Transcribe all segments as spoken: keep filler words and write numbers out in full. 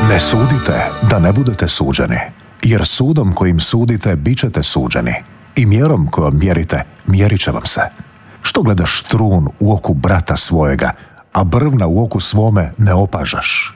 Ne sudite da ne budete suđeni, jer sudom kojim sudite bit ćete suđeni i mjerom kojom mjerite mjerit će vam se. Što gledaš trun u oku brata svojega, a brvna u oku svome ne opažaš?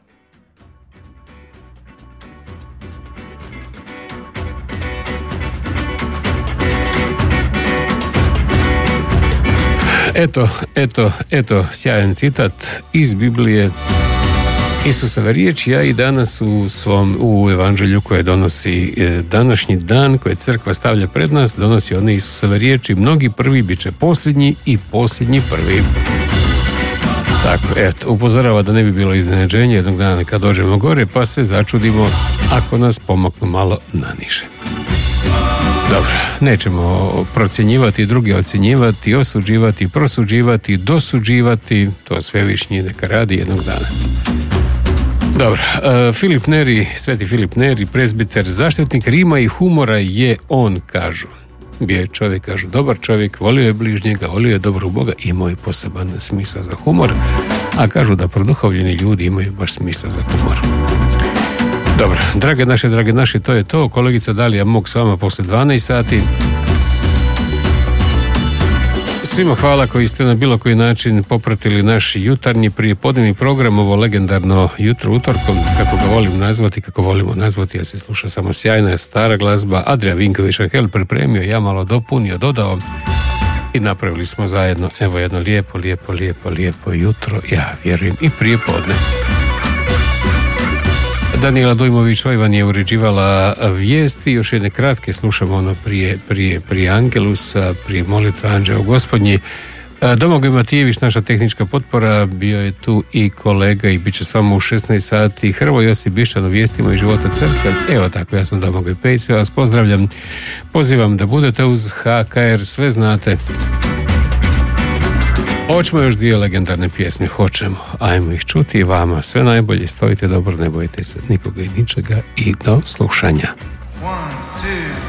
Eto, eto, eto, sjajan citat iz Biblije, Isusove riječi, a i danas u svom, u evanđelju koje donosi današnji dan, koje crkva stavlja pred nas, donosi one Isusove riječi: mnogi prvi bit će posljednji i posljednji prvi. Tako, eto, upozorava da ne bi bilo iznenađenje jednog dana kad dođemo gore, pa se začudimo ako nas pomaknu malo naniže. Dobro, nećemo procjenjivati, drugi ocjenjivati, osuđivati, prosuđivati, dosuđivati, to Svevišnji neka radi jednog dana. Dobro, uh, Filip Neri, sveti Filip Neri, prezbiter, zaštitnik rima i humora je on, kažu. Bio je čovjek, kažu, dobar čovjek, volio je bližnjega, volio je dobrog Boga, imao je poseban smisao za humor, a kažu da produhovljeni ljudi imaju baš smisla za humor. Dobro, drage naše, drage naše, to je to. Kolegica Dalija Mog s vama posle dvanaest sati. Svima hvala koji ste na bilo koji način popratili naš jutarnji prijepodnevni program, ovo legendarno jutro utorkom, kako ga volim nazvati, kako volimo nazvati, ja se sluša samo sjajna stara glazba. Adrian Vinković-Rahel pripremio, ja malo dopunio, dodao i napravili smo zajedno, evo jedno lijepo, lijepo, lijepo, lijepo jutro, ja vjerujem i prijepodne. Danijela Dujmović-Vojvan je uređivala vijesti, još jedne kratke, slušamo ono prije, prije, prije Angelusa, prije molitva Anđeo Gospodnji. Domagoj Matijević, naša tehnička potpora, bio je tu i kolega i bit će s vama u šesnaest sati. Hrvoje Josip Bišćan o vijestima i života crkve. Evo tako, ja sam Domagoj Pejić, sve vas pozdravljam. Pozivam da budete uz H K R, sve znate. Hoćemo još dvije legendarne pjesme, hoćemo, ajmo ih čuti i vama. Sve najbolje, stojite dobro, ne bojite se nikoga i ničega i do slušanja. One, two.